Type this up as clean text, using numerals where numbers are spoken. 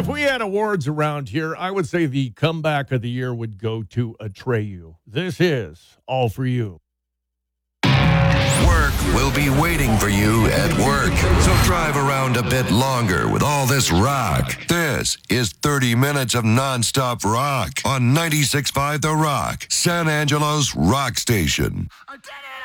If we had awards around here, I would say the comeback of the year would go to Atreyu. This is All For You. Work will be waiting for you at work. So drive around a bit longer with all this rock. This is 30 minutes of nonstop rock on 96.5 The Rock, San Angelo's rock station.